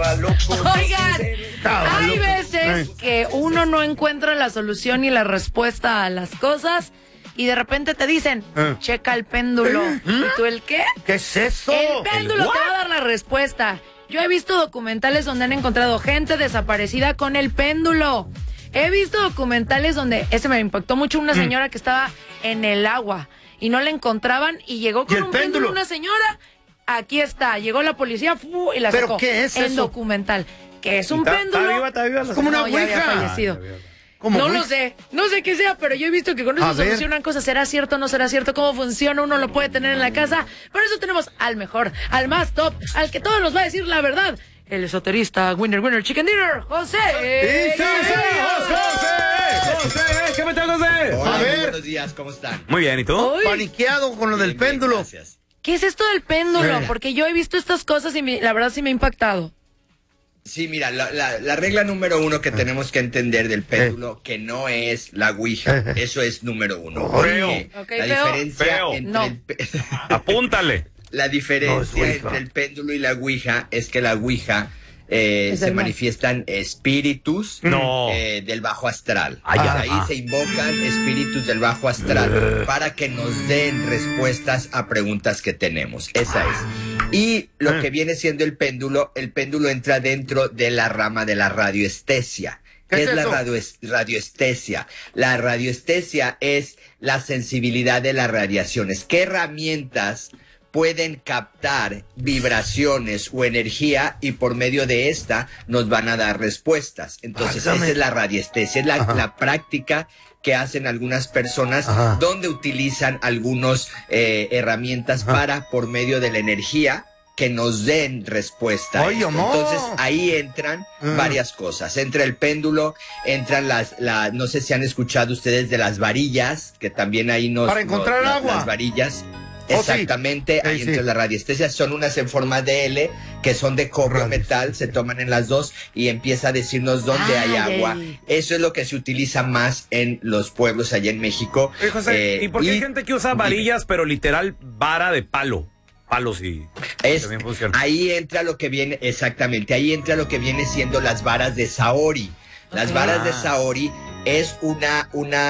Oigan, hay veces que uno no encuentra la solución y la respuesta a las cosas y de repente te dicen, checa el péndulo. ¿Y tú el qué? ¿Qué es eso? El péndulo te va a dar la respuesta. Yo he visto documentales donde han encontrado gente desaparecida con el péndulo. He visto documentales donde, me impactó mucho, una señora que estaba en el agua y no la encontraban y llegó con un péndulo una señora. Aquí está, llegó la policía y la sacó. ¿Pero qué es eso? En documental. ¿Qué es un péndulo? Está viva. Es como una ya había ouija. fallecido. ¿Cómo No sé qué sea, pero yo he visto que con eso solucionan cosas. ¿Será cierto o no será cierto? ¿Cómo funciona? Uno lo puede tener en la casa. Por eso tenemos al mejor, al más top, al que todo nos va a decir la verdad. El esoterista, winner, chicken dinner, José. ¡José! ¿Qué me José? Hola, A ver. buenos días, ¿cómo están? Muy bien, ¿y tú? Uy, Paniqueado con lo del Bien, bien, péndulo. gracias. ¿qué es esto del péndulo? Mira. Porque yo he visto estas cosas y la verdad sí me ha impactado. Sí, mira, la regla número 1 que tenemos que entender del péndulo, que no es la ouija, eso es número 1. Feo. Ok, La feo. diferencia Feo. entre No. Apúntale. la No, diferencia es ouija. entre el péndulo y la ouija es que la ouija Es se el mal. manifiestan espíritus No. del bajo astral. Ay, Ahí ay. se invocan espíritus del bajo astral para que nos den respuestas a preguntas que tenemos. Esa es. Y lo que viene siendo el péndulo entra dentro de la rama de la radioestesia. ¿Qué ¿Qué es la eso? radioestesia? La radioestesia es la sensibilidad de las radiaciones. ¿Qué herramientas pueden captar vibraciones o energía y por medio de esta nos van a dar respuestas? Entonces, Válgame. esa es la radiestesia, es la práctica que hacen algunas personas Ajá. donde utilizan algunas herramientas para, por medio de la energía, que nos den respuesta. a ¡Ay, esto. amor! Entonces, ahí entran varias cosas. Entra el péndulo, entran no sé si han escuchado ustedes de las varillas, que también ahí Para encontrar agua. Las varillas. Oh, Exactamente, sí. ahí Sí, entra sí. la radiestesia, son unas en forma de L, que son de cobre o metal, se toman en las dos y empieza a decirnos dónde hay Ay, agua. ay. Eso es lo que se utiliza más en los pueblos allá en México. Oye, José, ¿y por qué hay gente que usa varillas, pero literal vara de palo? Palos y también funciona. Ahí entra lo que viene, exactamente, ahí entra lo que viene siendo las varas de Saori. Las varas de Saori es una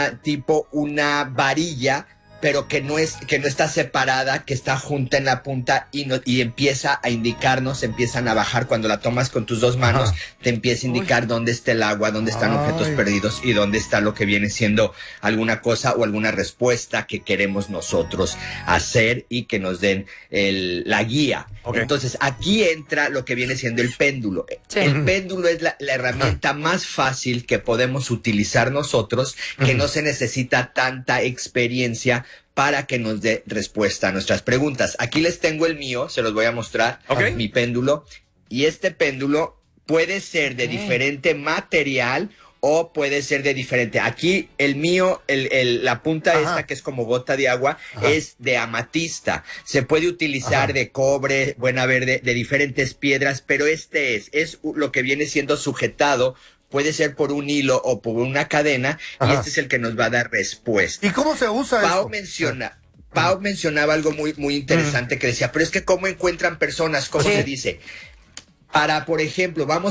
varilla, pero que no está separada, que está junta en la punta y empieza a indicarnos, empiezan a bajar cuando la tomas con tus dos manos, te empieza a indicar dónde está el agua, dónde están objetos perdidos y dónde está lo que viene siendo alguna cosa o alguna respuesta que queremos nosotros hacer y que nos den la guía. Okay. Entonces, aquí entra lo que viene siendo el péndulo. Sí. El péndulo es la herramienta más fácil que podemos utilizar nosotros, que no se necesita tanta experiencia para que nos dé respuesta a nuestras preguntas. Aquí les tengo el mío, se los voy a mostrar, mi péndulo. Y este péndulo puede ser de diferente material o puede ser de diferente. Aquí el mío, la punta esta que es como gota de agua, es de amatista. Se puede utilizar de cobre, buena verde, de diferentes piedras, pero este es lo que viene siendo sujetado. Puede ser por un hilo o por una cadena, y este es el que nos va a dar respuesta. ¿Y cómo se usa eso? Pau mencionaba algo muy, muy interesante que decía, pero es que ¿cómo encuentran personas? ¿Cómo se dice? Para, por ejemplo, vamos